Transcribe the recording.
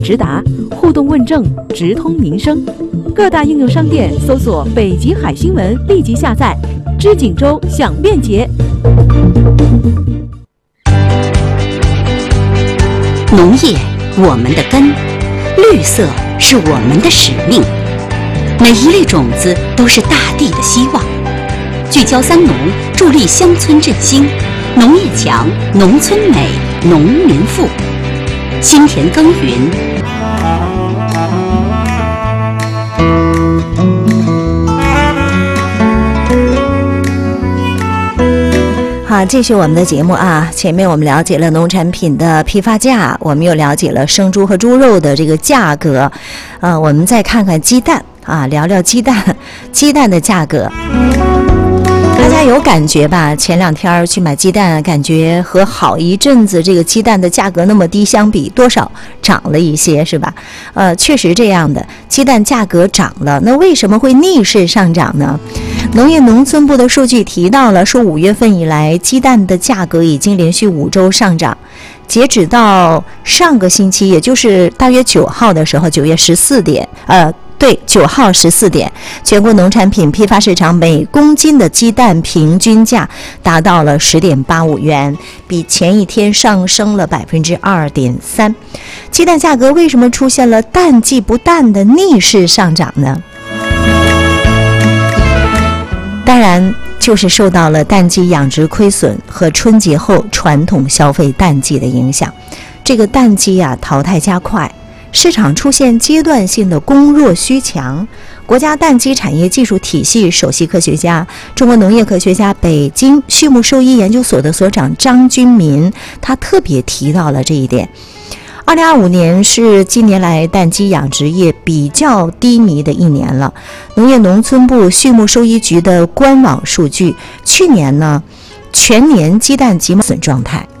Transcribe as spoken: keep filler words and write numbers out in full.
直达，互动问政，直通民生。各大应用商店搜索北极海新闻，立即下载。知锦州享便捷。 农业，我们的根；绿色是我们的使命。每一粒种子都是大地的希望。聚焦三农，助力乡村振兴。农业强，农村美，农民富。心田耕耘。 好，继续我们的节目啊。前面我们了解了农产品的批发价，我们又了解了生猪和猪肉的这个价格。呃，我们再看看鸡蛋啊，聊聊鸡蛋，鸡蛋的价格。大家有感觉吧？前两天去买鸡蛋，感觉和好一阵子这个鸡蛋的价格那么低相比，多少涨了一些，是吧？呃，确实这样的，鸡蛋价格涨了，那为什么会逆势上涨呢？农业农村部的数据提到了，说五月份以来，鸡蛋的价格已经连续五周上涨。截止到上个星期，也就是大约九号的时候，九月十四点，呃。对，九号十四点，全国农产品批发市场每公斤的鸡蛋平均价达到了十点八五元，比前一天上升了百分之二点三。鸡蛋价格为什么出现了淡季不淡的逆势上涨呢？当然，就是受到了蛋鸡养殖亏损和春节后传统消费淡季的影响。这个蛋鸡啊，淘汰加快。市场出现阶段性的供弱需强，国家蛋鸡产业技术体系首席科学家、中国农业科学家、北京畜牧兽医研究所的所长张军民，他特别提到了这一点。二零二五年是近年来蛋鸡养殖业比较低迷的一年了。农业农村部畜牧兽医局的官网数据，去年呢，全年鸡蛋集损状态。